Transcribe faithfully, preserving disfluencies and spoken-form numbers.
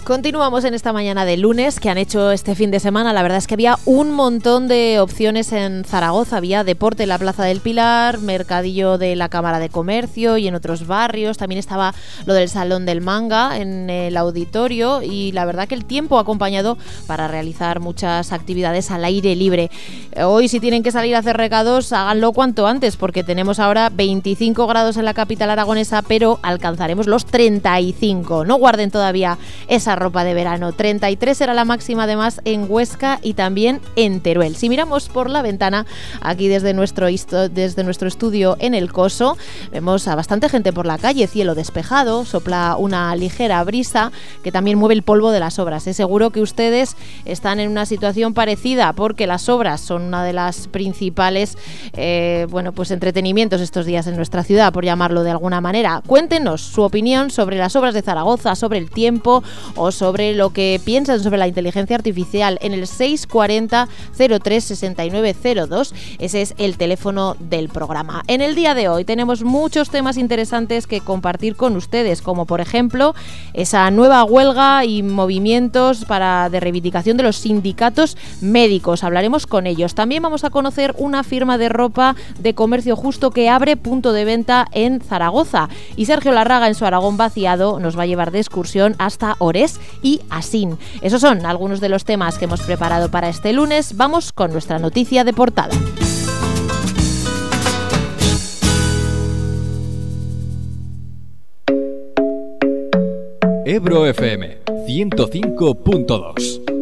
Continuamos en esta mañana de lunes que han hecho este fin de semana. La verdad es que había un montón de opciones en Zaragoza. Había deporte en la Plaza del Pilar, mercadillo de la Cámara de Comercio y en otros barrios. También estaba lo del Salón del Manga en el auditorio y la verdad que el tiempo ha acompañado para realizar muchas actividades al aire libre. Hoy, si tienen que salir a hacer recados, háganlo cuanto antes porque tenemos ahora veinticinco grados en la capital aragonesa, pero alcanzaremos los treinta y cinco. No guarden todavía esa ropa de verano. treinta y tres era la máxima además en Huesca y también en Teruel. Si miramos por la ventana aquí desde nuestro, desde nuestro estudio en el Coso, vemos a bastante gente por la calle, cielo despejado, sopla una ligera brisa que también mueve el polvo de las obras. Es seguro que ustedes están en una situación parecida porque las obras son una de las principales eh, bueno, pues entretenimientos estos días en nuestra ciudad, por llamarlo de alguna manera. Cuéntenos su opinión sobre las obras de Zaragoza, sobre el tiempo o sobre lo que piensan sobre la inteligencia artificial en el seis cuarenta cero tres sesenta y nueve cero dos. Ese es el teléfono del programa. En el día de hoy tenemos muchos temas interesantes que compartir con ustedes, como por ejemplo esa nueva huelga y movimientos para de reivindicación de los sindicatos médicos. Hablaremos con ellos. También vamos a conocer una firma de ropa de comercio justo que abre punto de venta en Zaragoza. Y Sergio Larraga, en su Aragón vaciado, nos va a llevar de excursión hasta Orés y Asín. Esos son algunos de los temas que hemos preparado para este lunes. Vamos con nuestra noticia de portada. Ebro F M ciento cinco punto dos.